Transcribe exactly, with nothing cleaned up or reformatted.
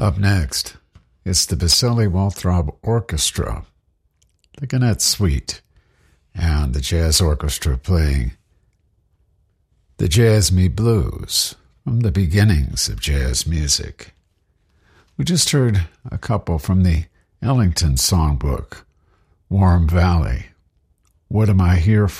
Up next, it's the Vasily Walthrop Orchestra, the Gannett Suite, and the Jazz Orchestra playing the Jazz Me Blues from the beginnings of jazz music. We just heard a couple from the Ellington songbook, Warm Valley, What Am I Here